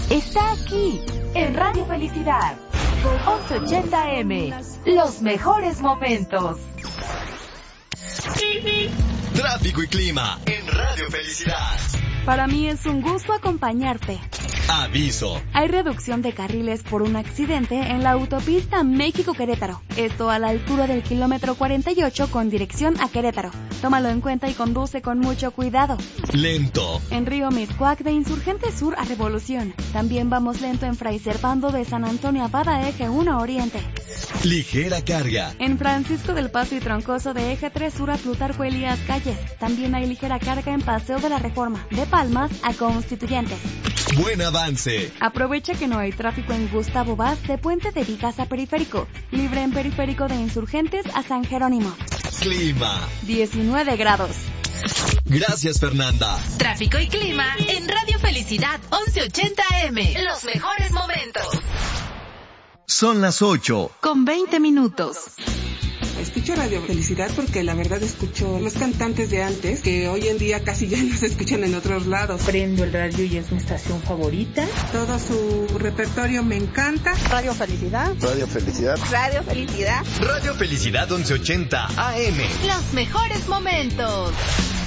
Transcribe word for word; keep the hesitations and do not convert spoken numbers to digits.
está aquí, en Radio Felicidad. once ochenta eme, los mejores momentos. Tráfico y clima en Radio Felicidad. Para mí es un gusto acompañarte. Aviso. Hay reducción de carriles por un accidente en la autopista México-Querétaro. Esto a la altura del kilómetro cuarenta y ocho con dirección a Querétaro. Tómalo en cuenta y conduce con mucho cuidado. Lento. En Río Mixcoac de Insurgente Sur a Revolución. También vamos lento en Fray Servando de San Antonio Abada Eje uno Oriente. Ligera carga. En Francisco del Paso y Troncoso de Eje tres Sur a Plutarco Elías Calles. También hay ligera carga en Paseo de la Reforma, de Palmas a Constituyentes. Buen avance. Aprovecha que no hay tráfico en Gustavo Vaz de Puente de Vigas a Periférico. Libre en Periférico de Insurgentes a San Jerónimo. Clima. diecinueve grados. Gracias, Fernanda. Tráfico y clima en Radio Felicidad once ochenta eme. Los mejores momentos. Son las ocho. Con veinte minutos. Escucho Radio Felicidad porque la verdad escucho los cantantes de antes que hoy en día casi ya no se escuchan en otros lados. Prendo el radio y es mi estación favorita. Todo su repertorio me encanta. Radio Felicidad. Radio Felicidad. Radio Felicidad. Radio Felicidad once ochenta A M. Los mejores momentos.